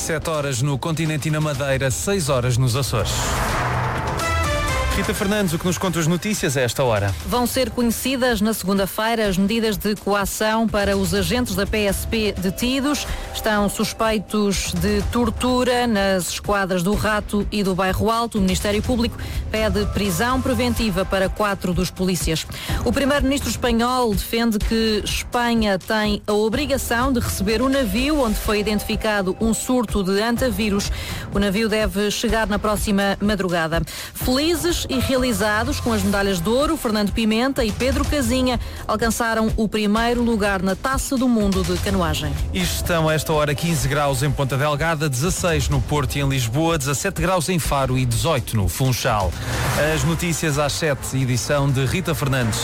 7 horas no continente e na Madeira, 6 horas nos Açores. Rita Fernandes, o que nos conta as notícias a esta hora? Vão ser conhecidas na segunda-feira as medidas de coação para os agentes da PSP detidos. Estão suspeitos de tortura nas esquadras do Rato e do Bairro Alto. O Ministério Público pede prisão preventiva para 4 dos polícias. O primeiro-ministro espanhol defende que Espanha tem a obrigação de receber o navio onde foi identificado um surto de antavírus. O navio deve chegar na próxima madrugada. Felizes e realizados com as medalhas de ouro, Fernando Pimenta e Pedro Casinha alcançaram o primeiro lugar na Taça do Mundo de canoagem. E estão a esta hora 15 graus em Ponta Delgada, 16 no Porto e em Lisboa, 17 graus em Faro e 18 no Funchal. As notícias às 7, edição de Rita Fernandes.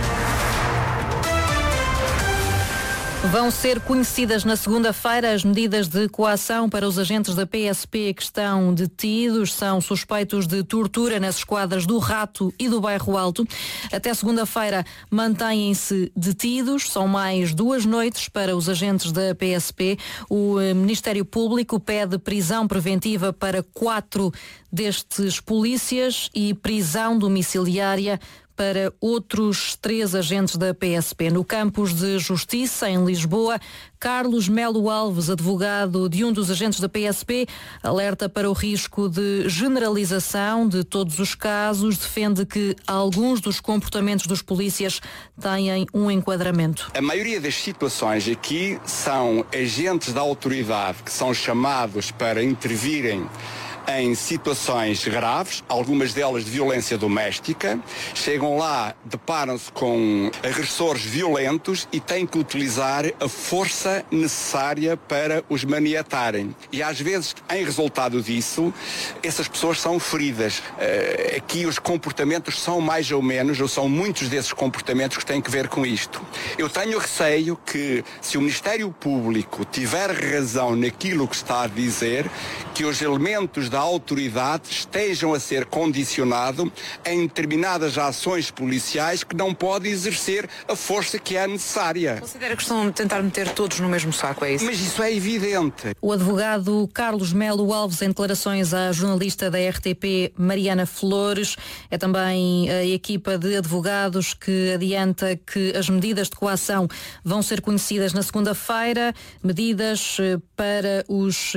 Vão ser conhecidas na segunda-feira as medidas de coação para os agentes da PSP que estão detidos. São suspeitos de tortura nas esquadras do Rato e do Bairro Alto. Até segunda-feira mantêm-se detidos. São mais 2 noites para os agentes da PSP. O Ministério Público pede prisão preventiva para 4 destes polícias e prisão domiciliária para outros 3 agentes da PSP. No campus de Justiça, em Lisboa, Carlos Melo Alves, advogado de um dos agentes da PSP, alerta para o risco de generalização de todos os casos, defende que alguns dos comportamentos dos polícias têm um enquadramento. A maioria das situações aqui são agentes da autoridade que são chamados para intervirem em situações graves, algumas delas de violência doméstica, chegam lá, deparam-se com agressores violentos e têm que utilizar a força necessária para os maniatarem. E às vezes, em resultado disso, essas pessoas são feridas. Aqui os comportamentos são mais ou menos, ou são muitos desses comportamentos que têm que ver com isto. Eu tenho receio que, se o Ministério Público tiver razão naquilo que está a dizer, que os elementos da autoridade estejam a ser condicionados em determinadas ações policiais que não podem exercer a força que é necessária. Considera que estão a tentar meter todos no mesmo saco, é isso? Mas isso é evidente. O advogado Carlos Melo Alves, em declarações à jornalista da RTP Mariana Flores, é também a equipa de advogados que adianta que as medidas de coação vão ser conhecidas na segunda-feira, medidas para os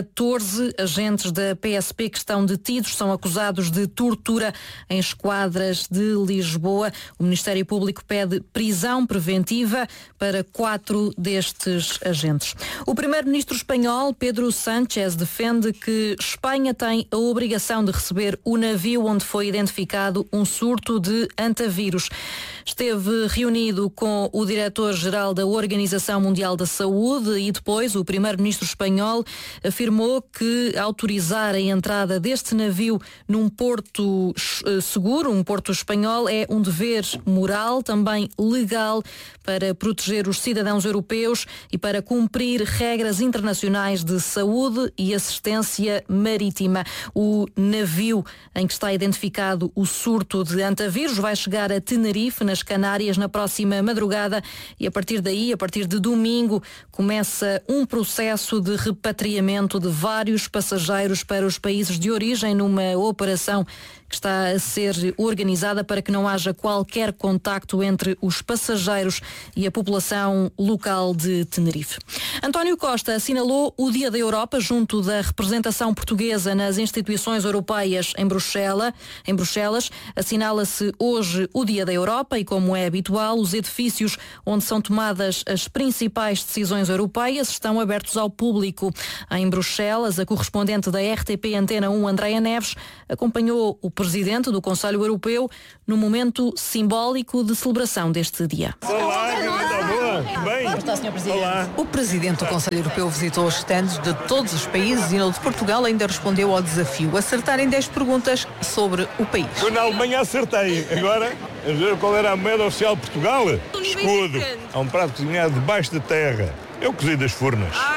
14 agentes da PSP que estão detidos, são acusados de tortura em esquadras de Lisboa. O Ministério Público pede prisão preventiva para 4 destes agentes. O primeiro-ministro espanhol, Pedro Sánchez, defende que Espanha tem a obrigação de receber o navio onde foi identificado um surto de antavírus. Esteve reunido com o diretor-geral da Organização Mundial da Saúde e depois o primeiro-ministro espanhol afirmou que autorizar a entrada deste navio num porto seguro, um porto espanhol, é um dever moral, também legal, para proteger os cidadãos europeus e para cumprir regras internacionais de saúde e assistência marítima. O navio em que está identificado o surto de antavírus vai chegar a Tenerife, nas Canárias, na próxima madrugada e a partir daí, a partir de domingo, começa um processo de repatriamento de vários passageiros para os países de origem numa operação que está a ser organizada para que não haja qualquer contacto entre os passageiros e a população local de Tenerife. António Costa assinalou o Dia da Europa junto da representação portuguesa nas instituições europeias em Bruxelas. Assinala-se hoje o Dia da Europa e, como é habitual, os edifícios onde são tomadas as principais decisões europeias estão abertos ao público. Em Bruxelas, a correspondente da RTP Antena 1, Andreia Neves, acompanhou o presidente do Conselho Europeu no momento simbólico de celebração deste dia. Olá, está boa? Bem? Como está, Sr. Presidente? Olá. O presidente do Conselho Europeu visitou os stands de todos os países e no de Portugal ainda respondeu ao desafio, acertar em 10 perguntas sobre o país. Eu na Alemanha acertei. Agora, a ver qual era a moeda oficial de Portugal? Escudo. Há um prato cozinhado debaixo da terra. Eu cozi das furnas. Perfeito.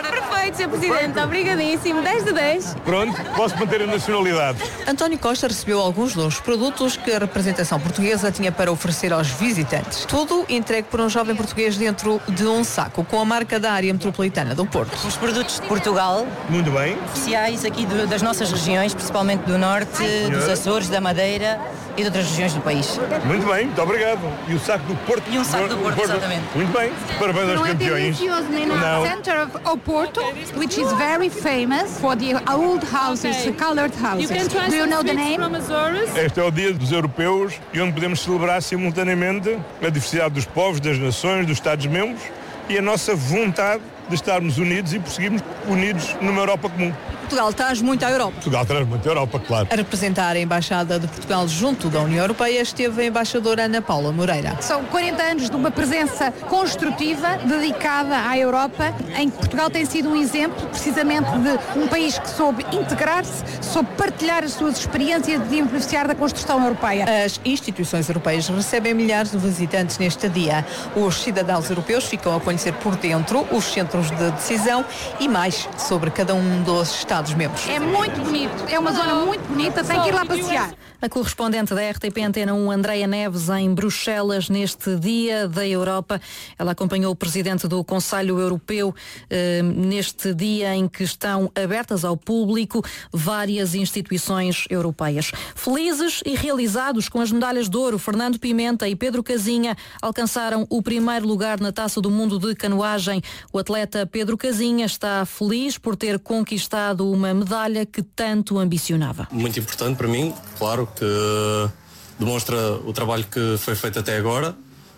Perfeito, Sr. Presidente. Obrigadíssimo. 10 de 10. Pronto, posso manter a nacionalidade. António Costa recebeu alguns dos produtos que a representação portuguesa tinha para oferecer aos visitantes. Tudo entregue por um jovem português dentro de um saco, com a marca da área metropolitana do Porto. Os produtos de Portugal. Muito bem. Oficiais aqui das nossas regiões, principalmente do Norte, dos Açores, da Madeira e de outras regiões do país. Muito bem, muito obrigado. E o saco do Porto? E um saco do Porto, exatamente. Muito bem. Parabéns aos campeões. No center of Porto, which is very famous for the old houses, the colored houses. Do you know the name? Este é o Dia dos Europeus e onde podemos celebrar simultaneamente a diversidade dos povos, das nações, dos Estados-membros e a nossa vontade de estarmos unidos e prosseguirmos unidos numa Europa comum. Portugal traz muito à Europa. Portugal traz muito à Europa, claro. A representar a Embaixada de Portugal junto da União Europeia esteve a embaixadora Ana Paula Moreira. São 40 anos de uma presença construtiva dedicada à Europa, em que Portugal tem sido um exemplo precisamente de um país que soube integrar-se, soube partilhar as suas experiências de beneficiar da construção europeia. As instituições europeias recebem milhares de visitantes neste dia. Os cidadãos europeus ficam a conhecer por dentro os centros de decisão e mais sobre cada um dos Estados-membros. É muito bonito, é uma zona muito bonita, tem que ir lá passear. A correspondente da RTP Antena 1, Andreia Neves, em Bruxelas, neste Dia da Europa. Ela acompanhou o presidente do Conselho Europeu neste dia em que estão abertas ao público várias instituições europeias. Felizes e realizados com as medalhas de ouro, Fernando Pimenta e Pedro Casinha alcançaram o primeiro lugar na Taça do Mundo de Canoagem. O atleta Pedro Casinha está feliz por ter conquistado uma medalha que tanto ambicionava. Muito importante para mim, claro, que demonstra o trabalho que foi feito até agora.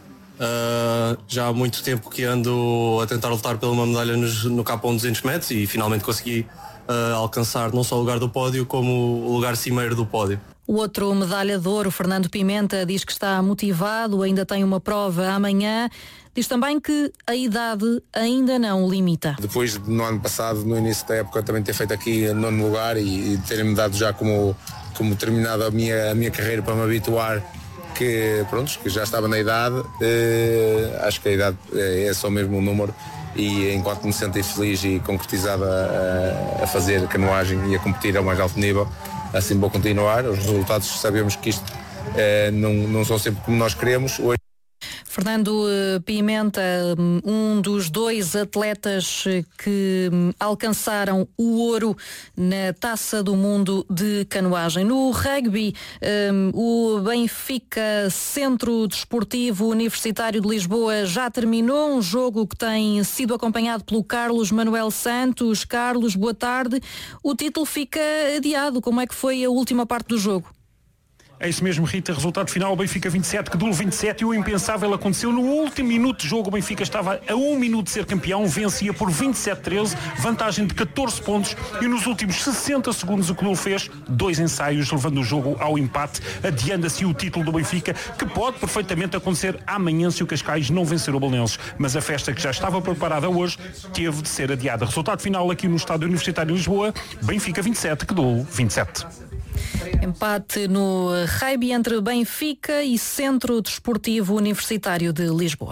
Já há muito tempo que ando a tentar lutar pela uma medalha no K1 200 metros e finalmente consegui alcançar não só o lugar do pódio como o lugar cimeiro do pódio. O outro medalha de ouro, Fernando Pimenta, diz que está motivado, ainda tem uma prova amanhã. Diz também que a idade ainda não o limita. Depois, no ano passado, no início da época, também ter feito aqui nono lugar e terem-me dado já como terminado a minha carreira para me habituar que já estava na idade, acho que a idade é só mesmo um número e enquanto me senti feliz e concretizado a fazer canoagem e a competir ao mais alto nível, assim vou continuar. Os resultados sabemos que isto não são sempre como nós queremos. Hoje Fernando Pimenta, um dos dois atletas que alcançaram o ouro na Taça do Mundo de Canoagem. No rugby, o Benfica Centro Desportivo Universitário de Lisboa já terminou um jogo que tem sido acompanhado pelo Carlos Manuel Santos. Carlos, boa tarde. O título fica adiado. Como é que foi a última parte do jogo? É isso mesmo, Rita. Resultado final, Benfica 27, Quedulo 27, e o impensável aconteceu no último minuto de jogo. O Benfica estava a 1 minuto de ser campeão, vencia por 27-13, vantagem de 14 pontos, e nos últimos 60 segundos o Quedulo fez 2 ensaios, levando o jogo ao empate, adiando assim o título do Benfica, que pode perfeitamente acontecer amanhã se o Cascais não vencer o Belenenses. Mas a festa que já estava preparada hoje teve de ser adiada. Resultado final aqui no Estádio Universitário de Lisboa, Benfica 27, Quedulo 27. Empate no rugby entre Benfica e Centro Desportivo Universitário de Lisboa.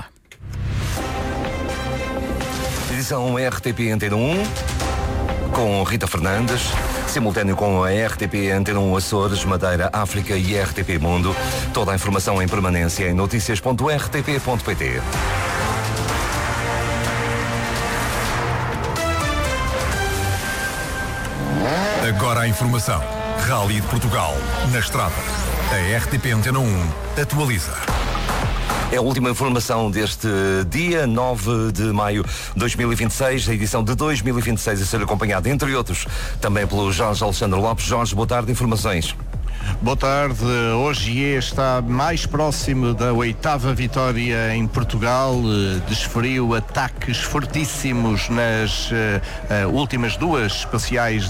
Edição RTP Antena 1 com Rita Fernandes, simultâneo com a RTP Antena 1 Açores, Madeira, África e RTP Mundo. Toda a informação em permanência em noticias.rtp.pt. Agora a informação. Rally de Portugal, na estrada. A RTP Antena 1 atualiza. É a última informação deste dia 9 de maio de 2026, a edição de 2026 a ser acompanhada, entre outros, também pelo Jorge Alexandre Lopes. Jorge, boa tarde, informações. Boa tarde. Hoje está mais próximo da 8ª vitória em Portugal. Desferiu ataques fortíssimos nas últimas 2 especiais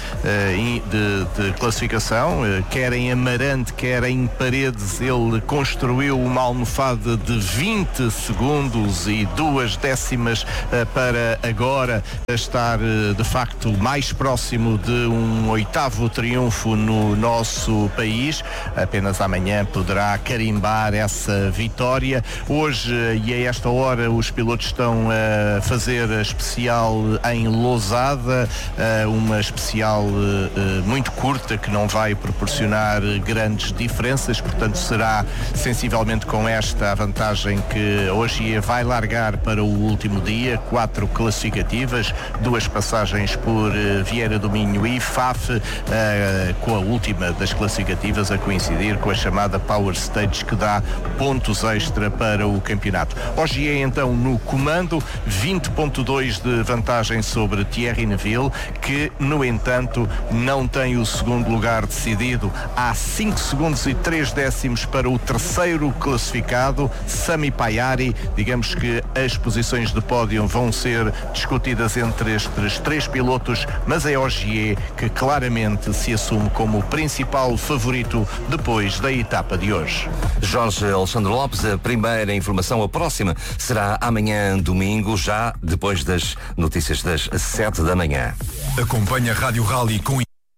de classificação. Quer em Amarante, quer em Paredes, ele construiu uma almofada de 20 segundos e 2 décimas para agora estar de facto mais próximo de um 8º triunfo no nosso país. Apenas amanhã poderá carimbar essa vitória. Hoje e a esta hora os pilotos estão a fazer a especial em Lousada, uma especial muito curta que não vai proporcionar grandes diferenças, portanto será sensivelmente com esta a vantagem que hoje vai largar para o último dia. 4 classificativas, 2 passagens por Vieira do Minho e Faf, com a última das classificativas a coincidir com a chamada Power Stage, que dá pontos extra para o campeonato. Ogier então no comando, 20.2 de vantagem sobre Thierry Neuville, que no entanto não tem o segundo lugar decidido. Há 5 segundos e 3 décimos para o terceiro classificado, Sami Payari. Digamos que as posições de pódio vão ser discutidas entre estes 3 pilotos, mas é Ogier que claramente se assume como o principal favorito depois da etapa de hoje. Jorge Alexandre Lopes, a primeira informação, a próxima, será amanhã, domingo, já depois das notícias das 7 da manhã. Acompanha a Rádio Rally com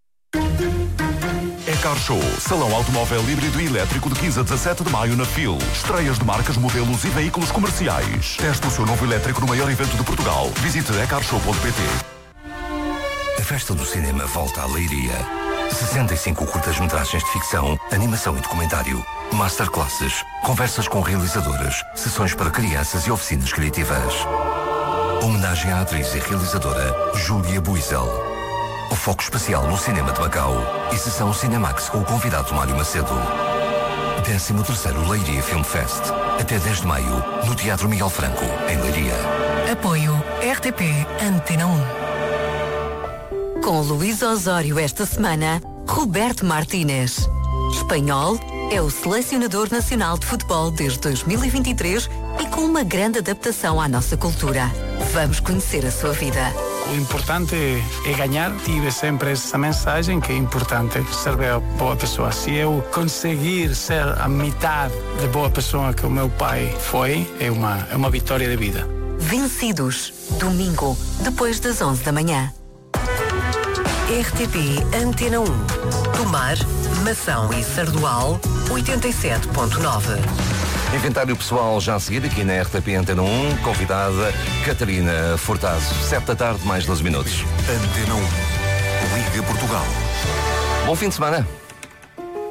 Car Show, salão automóvel híbrido e elétrico de 15 a 17 de maio na FIL. Estreias de marcas, modelos e veículos comerciais. Teste o seu novo elétrico no maior evento de Portugal. Visite ecarshow.pt. A festa do cinema volta à Leiria. 65 curtas-metragens de ficção, animação e documentário, masterclasses, conversas com realizadoras, sessões para crianças e oficinas criativas. Homenagem à atriz e realizadora Júlia Buizel. O foco especial no cinema de Macau e sessão Cinemax com o convidado Mário Macedo. 13º Leiria Film Fest. Até 10 de maio, no Teatro Miguel Franco, em Leiria. Apoio RTP Antena 1. Com Luís Osório esta semana, Roberto Martínez. Espanhol, é o selecionador nacional de futebol desde 2023 e com uma grande adaptação à nossa cultura. Vamos conhecer a sua vida. O importante é ganhar. Tive sempre essa mensagem que é importante ser boa pessoa. Se eu conseguir ser a metade de boa pessoa que o meu pai foi, é uma vitória de vida. Vencidos. Domingo, depois das 11 da manhã. RTP Antena 1. Tomar, Mação e Sardual, 87.9. Inventário pessoal já a seguir aqui na RTP Antena 1. Convidada Catarina Furtado. 7 da tarde, mais 12 minutos. Antena 1. Liga Portugal. Bom fim de semana.